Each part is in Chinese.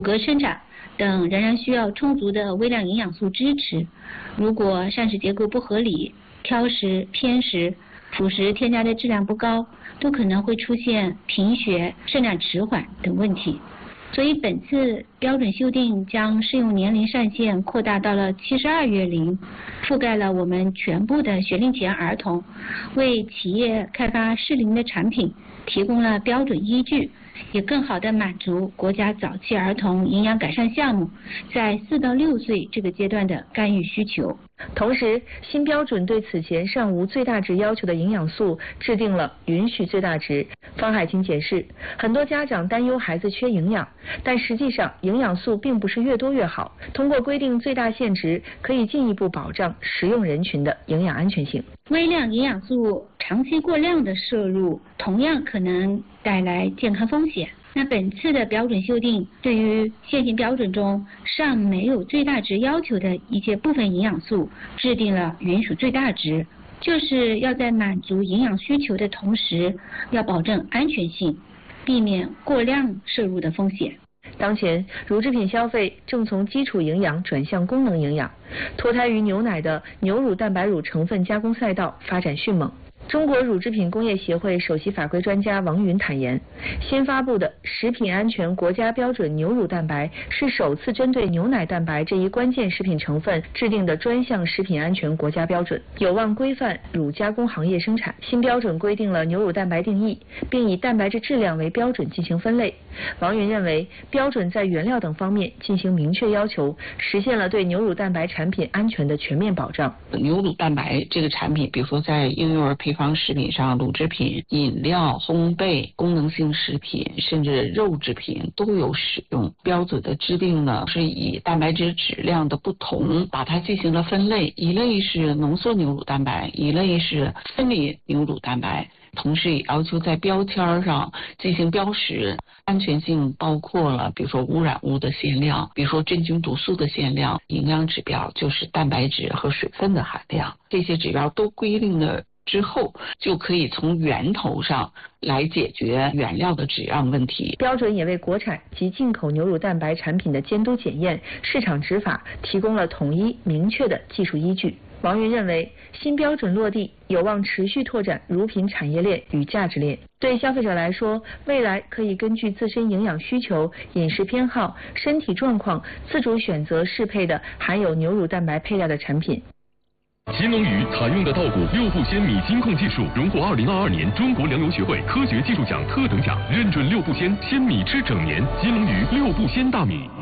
骨骼生长等仍然需要充足的微量营养素支持。如果膳食结构不合理、挑食、偏食、辅食添加的质量不高，都可能会出现贫血、生长迟缓等问题。所以本次标准修订将适用年龄上限扩大到了72月龄，覆盖了我们全部的学龄前儿童，为企业开发适龄的产品提供了标准依据，也更好地满足国家早期儿童营养改善项目在4到6岁这个阶段的干预需求。 同时，新标准对此前尚无最大值要求的营养素制定了允许最大值。方海清解释，很多家长担忧孩子缺营养，但实际上营养素并不是越多越好。通过规定最大限值，可以进一步保障食用人群的营养安全性。 微量营养素长期过量的摄入，同样可能带来健康风险。那本次的标准修订对于现行标准中尚没有最大值要求的一些部分营养素制定了允许最大值，就是要在满足营养需求的同时，要保证安全性，避免过量摄入的风险。 当前，乳制品消费正从基础营养转向功能营养，脱胎于牛奶的牛乳蛋白乳成分加工赛道发展迅猛。中国乳制品工业协会首席法规专家王云坦言，新发布的食品安全国家标准牛乳蛋白是首次针对牛奶蛋白这一关键食品成分制定的专项食品安全国家标准，有望规范乳加工行业生产。新标准规定了牛乳蛋白定义，并以蛋白质质量为标准进行分类。王云认为，标准在原料等方面进行明确要求，实现了对牛乳蛋白产品安全的全面保障。 牛乳蛋白这个产品，比如说在婴幼儿配方食品上，乳制品、饮料、烘焙、功能性食品，甚至肉制品都有使用。标准的制定呢，是以蛋白质质量的不同，把它进行了分类，一类是浓缩牛乳蛋白，一类是分离牛乳蛋白。同时也要求在标签上进行标识，安全性包括了比如说污染物的限量，比如说真菌毒素的限量，营养指标就是蛋白质和水分的含量，这些指标都规定了之后，就可以从源头上来解决原料的质量问题。 标准也为国产及进口牛乳蛋白产品的监督检验、市场执法提供了统一明确的技术依据。王云认为，新标准落地有望持续拓展乳品产业链与价值链。对消费者来说，未来可以根据自身营养需求、饮食偏好、身体状况，自主选择适配的含有牛乳蛋白配料的产品。 新龙鱼采用的稻谷6步鲜米金控技术荣获2022年中国粮油学会科学技术奖特等奖，认准6步鲜，鲜米吃整年。金龙鱼6步鲜大米。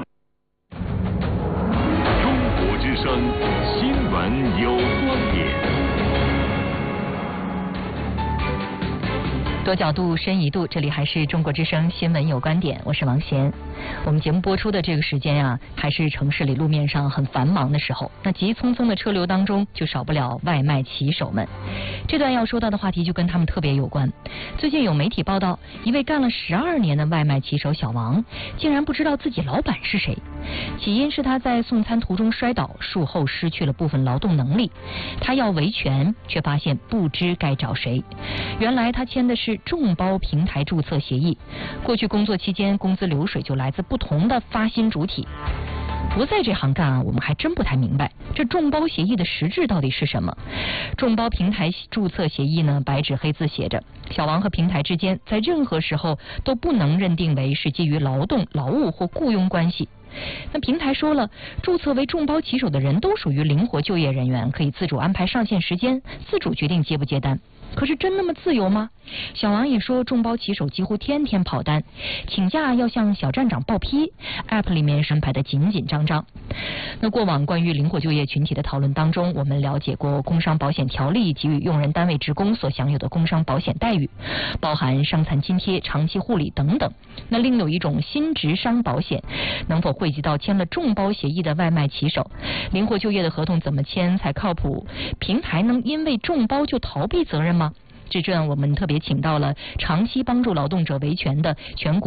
中国之声，新闻有观点。 多角度深一度，这里还是中国之声新闻有观点，我是王贤。我们节目播出的这个时间啊，还是城市里路面上很繁忙的时候，那急匆匆的车流当中就少不了外卖骑手们。这段要说到的话题就跟他们特别有关。最近有媒体报道，一位干了12年的外卖骑手小王，竟然不知道自己老板是谁。起因是他在送餐途中摔倒，术后失去了部分劳动能力，他要维权，却发现不知该找谁。原来他签的是众包平台注册协议，过去工作期间工资流水就来自不同的发薪主体。不在这行干啊，我们还真不太明白这众包协议的实质到底是什么。众包平台注册协议呢，白纸黑字写着，小王和平台之间在任何时候都不能认定为是基于劳动、劳务或雇佣关系。那平台说了，注册为众包骑手的人都属于灵活就业人员，可以自主安排上线时间，自主决定接不接单。可是真那么自由吗？小王也说，众包骑手几乎天天跑单，请假要向小站长报批， App 里面安排的紧紧张张。那过往关于灵活就业群体的讨论当中，我们了解过工伤保险条例给予用人单位职工所享有的工伤保险待遇，包含伤残津贴、长期护理等等。那另有一种新职伤保险，能否惠及到签了众包协议的外卖骑手？灵活就业的合同怎么签才靠谱？平台能因为众包就逃避责任吗？这我们特别请到了长期帮助劳动者维权的全国